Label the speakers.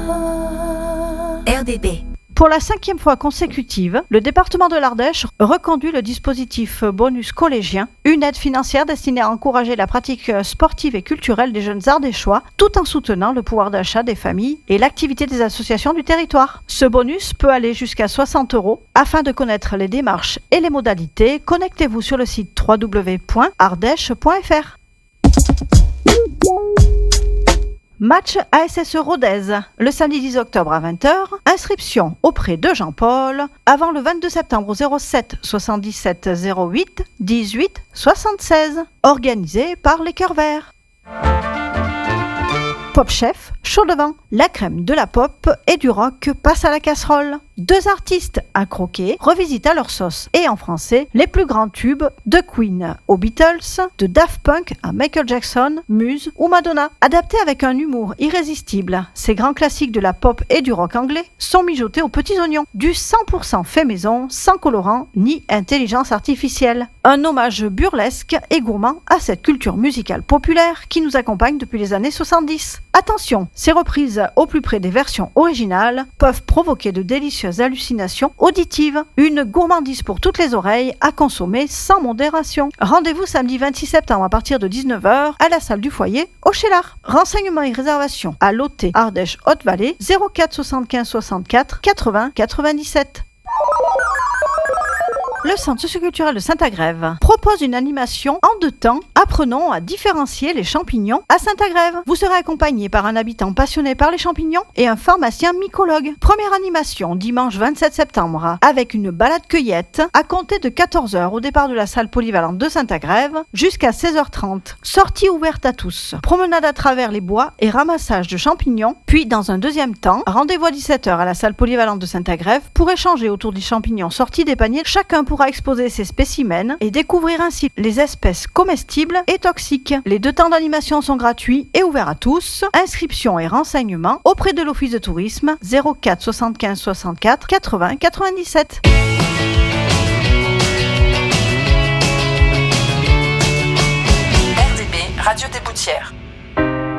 Speaker 1: RDB.
Speaker 2: Pour la 5e fois consécutive, le département de l'Ardèche reconduit le dispositif bonus collégien, une aide financière destinée à encourager la pratique sportive et culturelle des jeunes ardéchois, tout en soutenant le pouvoir d'achat des familles et l'activité des associations du territoire. Ce bonus peut aller jusqu'à 60 €. Afin de connaître les démarches et les modalités, connectez-vous sur le site www.ardèche.fr. Match ASSE Rodez, le samedi 10 octobre à 20h. Inscription auprès de Jean-Paul avant le 22 septembre au 07 77 08 18 76. Organisé par les Cœurs Verts. Pop Chef, chaud devant. La crème de la pop et du rock passe à la casserole. 2 artistes à croquer revisitent à leur sauce et en français les plus grands tubes de Queen aux Beatles, de Daft Punk à Michael Jackson, Muse ou Madonna. Adaptés avec un humour irrésistible, ces grands classiques de la pop et du rock anglais sont mijotés aux petits oignons. Du 100% fait maison, sans colorant ni intelligence artificielle. Un hommage burlesque et gourmand à cette culture musicale populaire qui nous accompagne depuis les années 70. Attention, ces reprises au plus près des versions originales peuvent provoquer de délicieuses hallucinations auditives. Une gourmandise pour toutes les oreilles à consommer sans modération. Rendez-vous samedi 26 septembre à partir de 19h à la salle du foyer au Chélar. Renseignements et réservations à l'OT Ardèche Haute-Vallée 04 75 64 80 97. Le Centre socioculturel de Saint-Agrève propose une animation en 2 temps. Apprenons à différencier les champignons à Saint-Agrève. Vous serez accompagné par un habitant passionné par les champignons et un pharmacien mycologue. Première animation dimanche 27 septembre avec une balade cueillette à compter de 14h au départ de la salle polyvalente de Saint-Agrève jusqu'à 16h30. Sortie ouverte à tous. Promenade à travers les bois et ramassage de champignons. Puis dans un deuxième temps, rendez-vous à 17h à la salle polyvalente de Saint-Agrève pour échanger autour des champignons sortis des paniers. Chacun pourra exposer ses spécimens et découvrir ainsi les espèces comestibles et toxiques. Les 2 temps d'animation sont gratuits et ouverts à tous. Inscription et renseignements auprès de l'Office de tourisme 04 75 64 80 97.